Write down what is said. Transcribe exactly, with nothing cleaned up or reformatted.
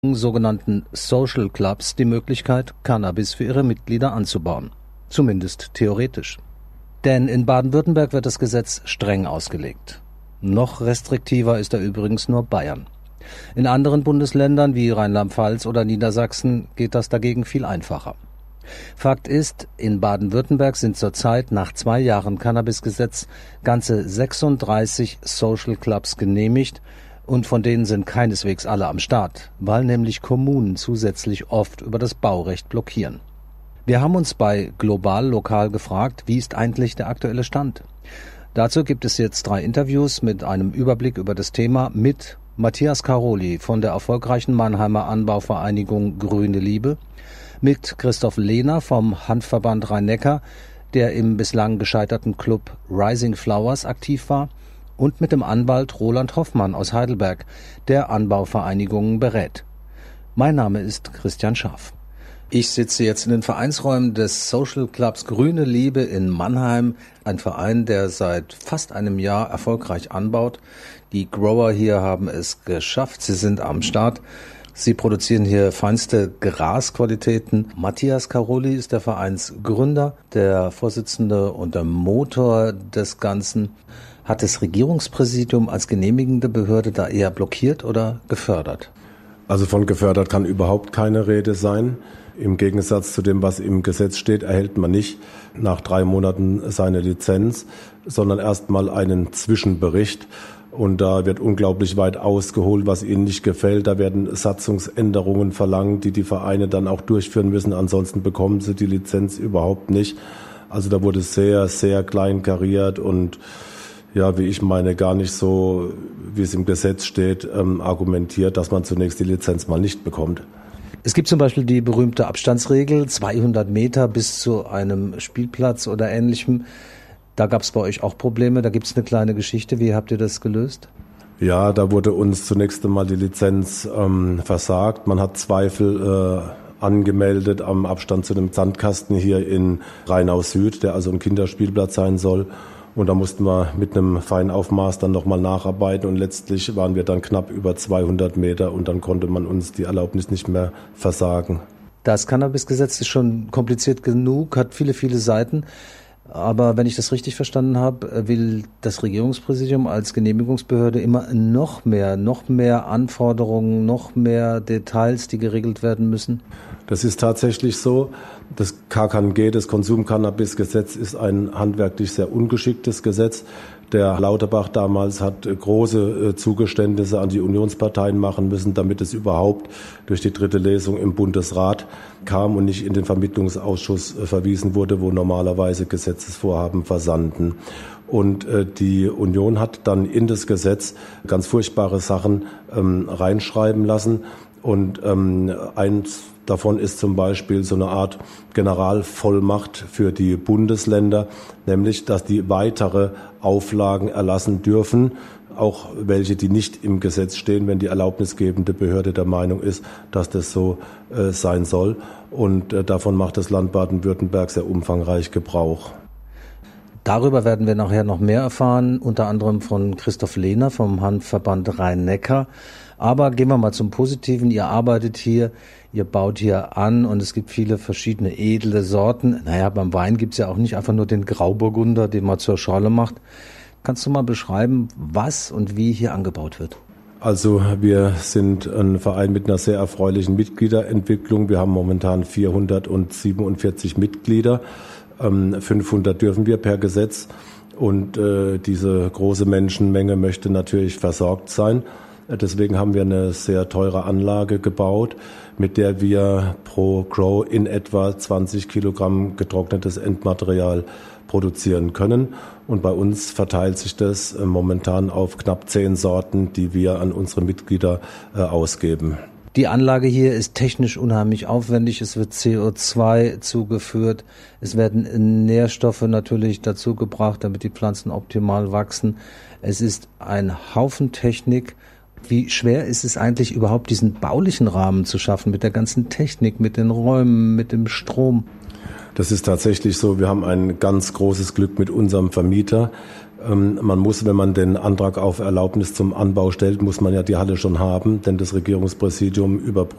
sogenannten Social Clubs die Möglichkeit, Cannabis für ihre Mitglieder anzubauen. Zumindest theoretisch. Denn in Baden-Württemberg wird das Gesetz streng ausgelegt. Noch restriktiver ist da übrigens nur Bayern. In anderen Bundesländern wie Rheinland-Pfalz oder Niedersachsen geht das dagegen viel einfacher. Fakt ist, in Baden-Württemberg sind zurzeit nach zwei Jahren Cannabisgesetz ganze sechsunddreißig Social Clubs genehmigt und von denen sind keineswegs alle am Start, weil nämlich Kommunen zusätzlich oft über das Baurecht blockieren. Wir haben uns bei Global Lokal gefragt, wie ist eigentlich der aktuelle Stand? Dazu gibt es jetzt drei Interviews mit einem Überblick über das Thema mit Matthias Caroli von der erfolgreichen Mannheimer Anbauvereinigung Grüne Liebe, mit Christoph Lehner vom Hanfverband Rhein-Neckar, der im bislang gescheiterten Club Rising Flowers aktiv war, und mit dem Anwalt Roland Hoffmann aus Heidelberg, der Anbauvereinigungen berät. Mein Name ist Christian Scharf. Ich sitze jetzt in den Vereinsräumen des Social Clubs Grüne Liebe in Mannheim, ein Verein, der seit fast einem Jahr erfolgreich anbaut. Die Grower hier haben es geschafft, sie sind am Start. Sie produzieren hier feinste Grasqualitäten. Matthias Caroli ist der Vereinsgründer, der Vorsitzende und der Motor des Ganzen. Hat das Regierungspräsidium als genehmigende Behörde da eher blockiert oder gefördert? Also von gefördert kann überhaupt keine Rede sein. Im Gegensatz zu dem, was im Gesetz steht, erhält man nicht nach drei Monaten seine Lizenz, sondern erstmal einen Zwischenbericht. Und da wird unglaublich weit ausgeholt, was ihnen nicht gefällt. Da werden Satzungsänderungen verlangt, die die Vereine dann auch durchführen müssen. Ansonsten bekommen sie die Lizenz überhaupt nicht. Also da wurde sehr, sehr klein kariert und ja, wie ich meine, gar nicht so, wie es im Gesetz steht, ähm, argumentiert, dass man zunächst die Lizenz mal nicht bekommt. Es gibt zum Beispiel die berühmte Abstandsregel, zweihundert Meter bis zu einem Spielplatz oder Ähnlichem. Da gab es bei euch auch Probleme, da gibt es eine kleine Geschichte. Wie habt ihr das gelöst? Ja, da wurde uns zunächst einmal die Lizenz ähm, versagt. Man hat Zweifel äh, angemeldet am Abstand zu dem Sandkasten hier in Rheinau Süd, der also ein Kinderspielplatz sein soll. Und da mussten wir mit einem feinen Aufmaß dann nochmal nacharbeiten und letztlich waren wir dann knapp über zweihundert Meter und dann konnte man uns die Erlaubnis nicht mehr versagen. Das Cannabisgesetz ist schon kompliziert genug, hat viele, viele Seiten. Aber wenn ich das richtig verstanden habe, will das Regierungspräsidium als Genehmigungsbehörde immer noch mehr, noch mehr Anforderungen, noch mehr Details, die geregelt werden müssen? Das ist tatsächlich so. Das K K N G, das Konsumcannabisgesetz, ist ein handwerklich sehr ungeschicktes Gesetz. Der Lauterbach damals hat große Zugeständnisse an die Unionsparteien machen müssen, damit es überhaupt durch die dritte Lesung im Bundesrat kam und nicht in den Vermittlungsausschuss verwiesen wurde, wo normalerweise Gesetzesvorhaben versanden. Und äh, die Union hat dann in das Gesetz ganz furchtbare Sachen ähm, reinschreiben lassen. Und ähm, eins davon ist zum Beispiel so eine Art Generalvollmacht für die Bundesländer, nämlich, dass die weitere Auflagen erlassen dürfen, auch welche, die nicht im Gesetz stehen, wenn die erlaubnisgebende Behörde der Meinung ist, dass das so äh, sein soll. Und äh, davon macht das Land Baden-Württemberg sehr umfangreich Gebrauch. Darüber werden wir nachher noch mehr erfahren, unter anderem von Christoph Lehner vom Hanfverband Rhein-Neckar. Aber gehen wir mal zum Positiven. Ihr arbeitet hier, ihr baut hier an und es gibt viele verschiedene edle Sorten. Naja, beim Wein gibt's ja auch nicht einfach nur den Grauburgunder, den man zur Schorle macht. Kannst du mal beschreiben, was und wie hier angebaut wird? Also wir sind ein Verein mit einer sehr erfreulichen Mitgliederentwicklung. Wir haben momentan vierhundertsiebenundvierzig Mitglieder. fünfhundert dürfen wir per Gesetz. Und äh, diese große Menschenmenge möchte natürlich versorgt sein. Deswegen haben wir eine sehr teure Anlage gebaut, mit der wir pro Grow in etwa zwanzig Kilogramm getrocknetes Endmaterial produzieren können. Und bei uns verteilt sich das momentan auf knapp zehn Sorten, die wir an unsere Mitglieder äh, ausgeben. Die Anlage hier ist technisch unheimlich aufwendig. Es wird C O zwei zugeführt. Es werden Nährstoffe natürlich dazu gebracht, damit die Pflanzen optimal wachsen. Es ist ein Haufen Technik. Wie schwer ist es eigentlich überhaupt, diesen baulichen Rahmen zu schaffen mit der ganzen Technik, mit den Räumen, mit dem Strom? Das ist tatsächlich so. Wir haben ein ganz großes Glück mit unserem Vermieter. Man muss, wenn man den Antrag auf Erlaubnis zum Anbau stellt, muss man ja die Halle schon haben, denn das Regierungspräsidium überprüft